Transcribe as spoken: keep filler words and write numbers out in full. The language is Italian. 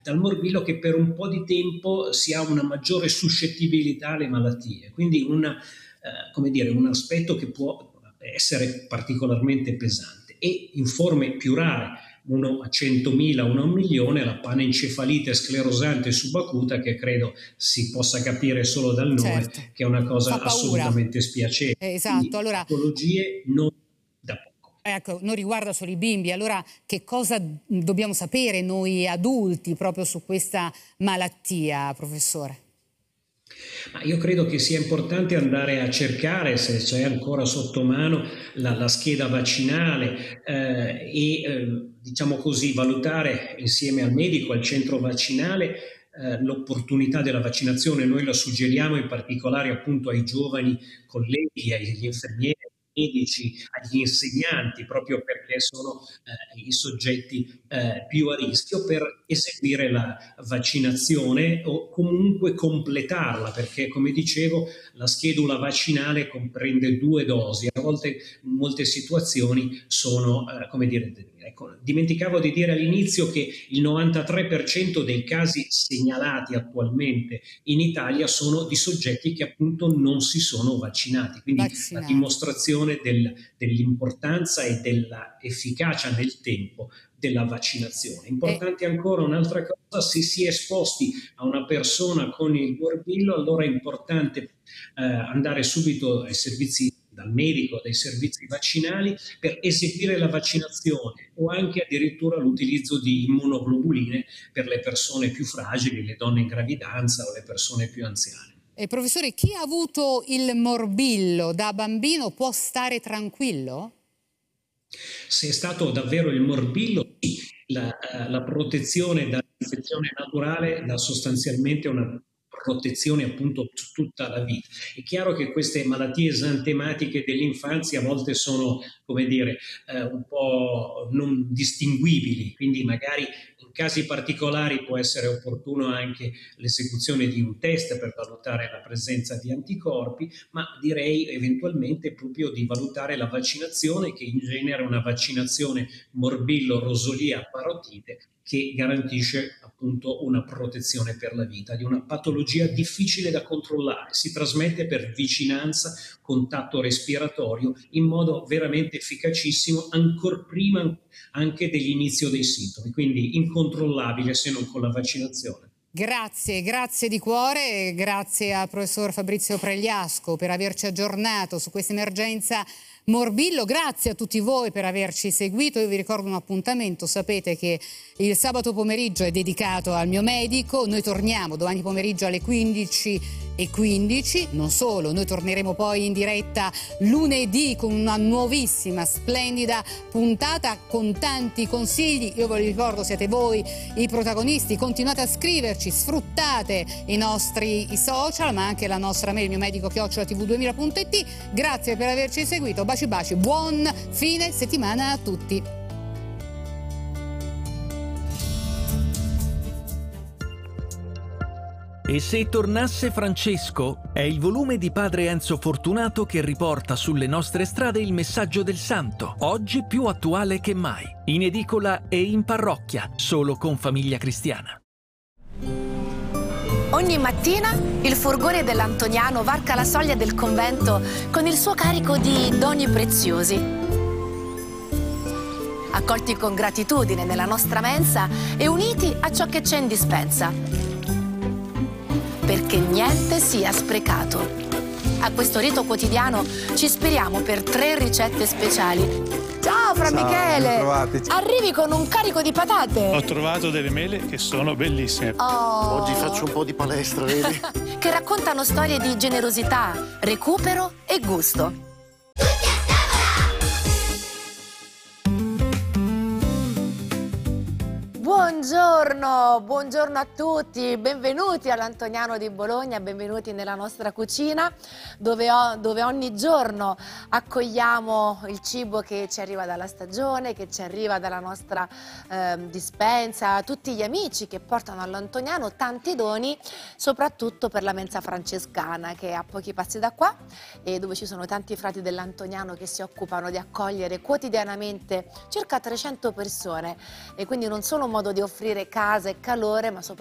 dal morbillo che per un po' di tempo si ha una maggiore suscettibilità alle malattie. Quindi un, eh, come dire, un aspetto che può essere particolarmente pesante. E in forme più rare, uno a centomila, uno a un milione, la panencefalite sclerosante subacuta, che credo si possa capire solo dal nome, Certo. che è una cosa Fa paura. assolutamente spiacevole. Eh, esatto. Quindi Allora, patologie non da poco. ecco, non riguarda solo i bimbi. Allora, che cosa dobbiamo sapere noi adulti proprio su questa malattia, professore? Ma io credo che sia importante andare a cercare, se c'è ancora sotto mano, la, la scheda vaccinale eh, e eh, diciamo così valutare insieme al medico, al centro vaccinale, eh, l'opportunità della vaccinazione. Noi la suggeriamo in particolare appunto ai giovani colleghi, agli infermieri, medici, agli insegnanti, proprio perché sono eh, i soggetti eh, più a rischio, per eseguire la vaccinazione o comunque completarla, perché come dicevo la schedula vaccinale comprende due dosi, a volte in molte situazioni sono, eh, come dire, ecco, dimenticavo di dire all'inizio che il novantatré per cento dei casi segnalati attualmente in Italia sono di soggetti che appunto non si sono vaccinati, quindi Vaccinati. la dimostrazione del, dell'importanza e dell'efficacia nel tempo della vaccinazione. Importante ancora un'altra cosa: se si è esposti a una persona con il morbillo, allora è importante eh, andare subito ai servizi, dal medico, dai servizi vaccinali, per eseguire la vaccinazione, o anche addirittura l'utilizzo di immunoglobuline per le persone più fragili, le donne in gravidanza o le persone più anziane. Eh, professore, chi ha avuto il morbillo da bambino può stare tranquillo? Se è stato davvero il morbillo, sì, la, la protezione dall'infezione naturale dà sostanzialmente una protezione appunto tutta la vita. È chiaro che queste malattie esantematiche dell'infanzia a volte sono, come dire, eh, un po' non distinguibili, quindi magari in casi particolari può essere opportuno anche l'esecuzione di un test per valutare la presenza di anticorpi, ma direi eventualmente proprio di valutare la vaccinazione, che in genere è una vaccinazione morbillo, rosolia, parotite, che garantisce appunto una protezione per la vita di una patologia difficile da controllare. Si trasmette per vicinanza, contatto respiratorio, in modo veramente efficacissimo, ancor prima anche dell'inizio dei sintomi, quindi incontrollabile se non con la vaccinazione. Grazie, grazie di cuore, grazie al professor Fabrizio Pregliasco per averci aggiornato su questa emergenza morbillo. Grazie a tutti voi per averci seguito. Io vi ricordo un appuntamento: sapete che il sabato pomeriggio è dedicato al mio medico. Noi torniamo domani pomeriggio alle quindici e quindici. Non solo, noi torneremo poi in diretta lunedì con una nuovissima, splendida puntata con tanti consigli. Io ve lo ricordo, siete voi i protagonisti. Continuate a scriverci, sfruttate i nostri i social, ma anche la nostra mail, il mio medico chiocciola tv duemila punto it. Grazie per averci seguito. Baci baci, buon fine settimana a tutti. E se tornasse Francesco? È il volume di padre Enzo Fortunato che riporta sulle nostre strade il messaggio del santo, oggi più attuale che mai. In edicola e in parrocchia, solo con Famiglia Cristiana. Ogni mattina il furgone dell'Antoniano varca la soglia del convento con il suo carico di doni preziosi. Accolti con gratitudine nella nostra mensa e uniti a ciò che c'è in dispensa, perché niente sia sprecato. A questo rito quotidiano ci ispiriamo per tre ricette speciali. Ciao Fra Ciao, Michele! bentrovati. Arrivi con un carico di patate. Ho trovato delle mele che sono bellissime. Oh. Oggi faccio un po' di palestra, vedi? Che raccontano storie di generosità, recupero e gusto. Buongiorno, buongiorno a tutti, benvenuti all'Antoniano di Bologna, benvenuti nella nostra cucina dove, ho, dove ogni giorno accogliamo il cibo che ci arriva dalla stagione, che ci arriva dalla nostra eh, dispensa, tutti gli amici che portano all'Antoniano tanti doni, soprattutto per la mensa francescana che è a pochi passi da qua e dove ci sono tanti frati dell'Antoniano che si occupano di accogliere quotidianamente circa trecento persone, e quindi non solo un modo di offrire offrire casa e calore, ma soprattutto